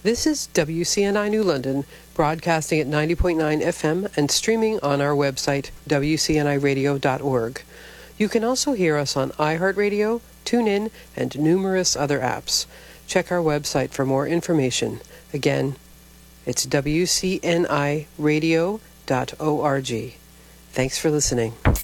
This is WCNI New London, broadcasting at 90.9 FM and streaming on our website, wcniradio.org. You can also hear us on iHeartRadio, TuneIn, and numerous other apps. Check our website for more information. Again, it's wcniradio.org. Thanks for listening.